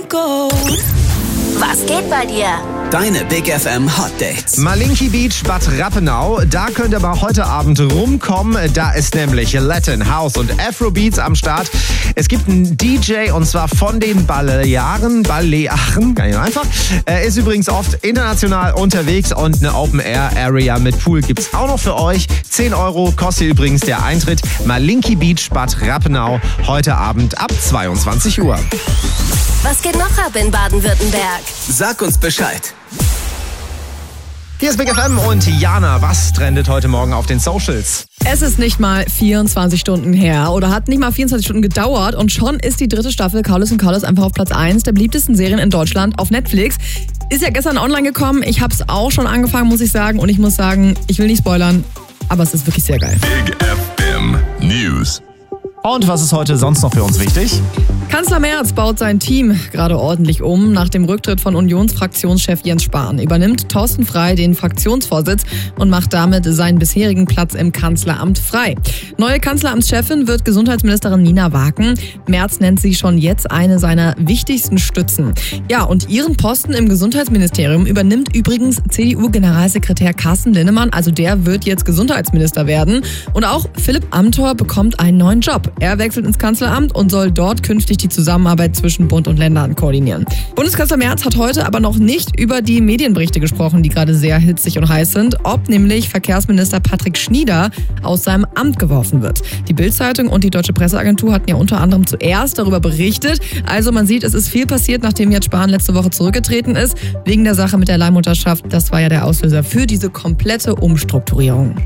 Was geht bei dir? Deine Big FM Hot Dates. Malinki Beach, Bad Rappenau. Da könnt ihr aber heute Abend rumkommen. Da ist nämlich Latin, House und Afrobeats am Start. Es gibt einen DJ und zwar von den Balearen, gar nicht einfach. Er ist übrigens oft international unterwegs und eine Open-Air-Area mit Pool gibt's auch noch für euch. 10 € kostet übrigens der Eintritt. Malinki Beach, Bad Rappenau. Heute Abend ab 22 Uhr. Was geht noch ab in Baden-Württemberg? Sag uns Bescheid. Hier ist Big FM und Jana, was trendet heute Morgen auf den Socials? Es ist nicht mal 24 Stunden her oder hat nicht mal 24 Stunden gedauert und schon ist die dritte Staffel Carlos & Carlos einfach auf Platz 1 der beliebtesten Serien in Deutschland auf Netflix. Ist ja gestern online gekommen, ich habe es auch schon angefangen, muss ich sagen. Und ich muss sagen, ich will nicht spoilern, aber es ist wirklich sehr geil. Big FM News. Und was ist heute sonst noch für uns wichtig? Kanzler Merz baut sein Team gerade ordentlich um. Nach dem Rücktritt von Unionsfraktionschef Jens Spahn übernimmt Thorsten Frey den Fraktionsvorsitz und macht damit seinen bisherigen Platz im Kanzleramt frei. Neue Kanzleramtschefin wird Gesundheitsministerin Nina Waken. Merz nennt sie schon jetzt eine seiner wichtigsten Stützen. Ja, und ihren Posten im Gesundheitsministerium übernimmt übrigens CDU-Generalsekretär Carsten Linnemann. Also der wird jetzt Gesundheitsminister werden. Und auch Philipp Amthor bekommt einen neuen Job. Er wechselt ins Kanzleramt und soll dort künftig die Zusammenarbeit zwischen Bund und Ländern koordinieren. Bundeskanzler Merz hat heute aber noch nicht über die Medienberichte gesprochen, die gerade sehr hitzig und heiß sind, ob nämlich Verkehrsminister Patrick Schnieder aus seinem Amt geworfen wird. Die Bild-Zeitung und die Deutsche Presseagentur hatten ja unter anderem zuerst darüber berichtet. Also man sieht, es ist viel passiert, nachdem Jens Spahn letzte Woche zurückgetreten ist, wegen der Sache mit der Leihmutterschaft. Das war ja der Auslöser für diese komplette Umstrukturierung.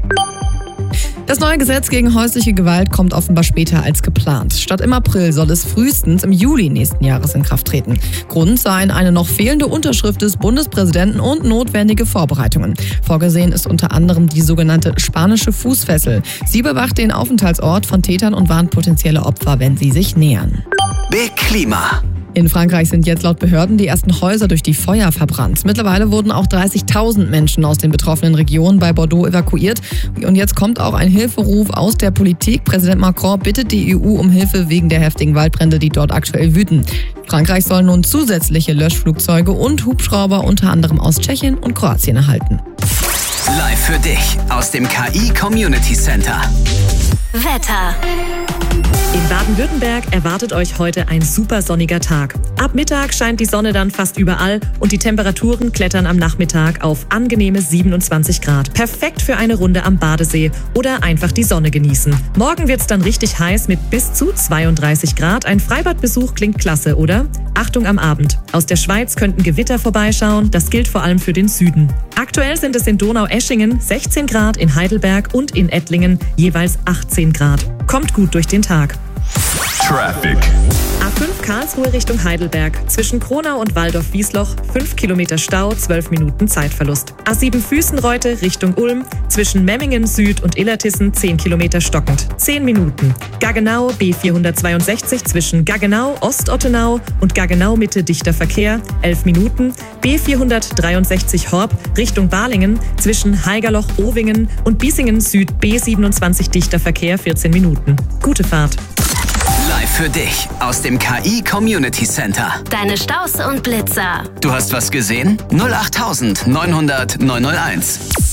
Das neue Gesetz gegen häusliche Gewalt kommt offenbar später als geplant. Statt im April soll es frühestens im Juli nächsten Jahres in Kraft treten. Grund seien eine noch fehlende Unterschrift des Bundespräsidenten und notwendige Vorbereitungen. Vorgesehen ist unter anderem die sogenannte spanische Fußfessel. Sie bewacht den Aufenthaltsort von Tätern und warnt potenzielle Opfer, wenn sie sich nähern. Big Klima. In Frankreich sind jetzt laut Behörden die ersten Häuser durch die Feuer verbrannt. Mittlerweile wurden auch 30.000 Menschen aus den betroffenen Regionen bei Bordeaux evakuiert. Und jetzt kommt auch ein Hilferuf aus der Politik. Präsident Macron bittet die EU um Hilfe wegen der heftigen Waldbrände, die dort aktuell wüten. Frankreich soll nun zusätzliche Löschflugzeuge und Hubschrauber unter anderem aus Tschechien und Kroatien erhalten. Live für dich aus dem KI Community Center. Wetter. In Baden-Württemberg erwartet euch heute ein super sonniger Tag. Ab Mittag scheint die Sonne dann fast überall und die Temperaturen klettern am Nachmittag auf angenehme 27 Grad. Perfekt für eine Runde am Badesee oder einfach die Sonne genießen. Morgen wird's dann richtig heiß mit bis zu 32 Grad. Ein Freibadbesuch klingt klasse, oder? Achtung am Abend. Aus der Schweiz könnten Gewitter vorbeischauen. Das gilt vor allem für den Süden. Aktuell sind es in Donaueschingen 16 Grad, in Heidelberg und in Ettlingen jeweils 18 Grad. Kommt gut durch den Tag. Traffic. A5 Karlsruhe Richtung Heidelberg. Zwischen Kronau und Waldorf-Wiesloch 5 Kilometer Stau, 12 Minuten Zeitverlust. A7 Füßenreute Richtung Ulm. Zwischen Memmingen Süd und Illertissen 10 Kilometer stockend, 10 Minuten. Gaggenau B462 zwischen Gaggenau Ostottenau und Gaggenau Mitte dichter Verkehr 11 Minuten. B463 Horb Richtung Balingen zwischen Haigerloch-Owingen und Biesingen Süd B27 dichter Verkehr 14 Minuten. Gute Fahrt. Live für dich aus dem KI Community Center. Deine Staus und Blitzer. Du hast was gesehen? 08900 901.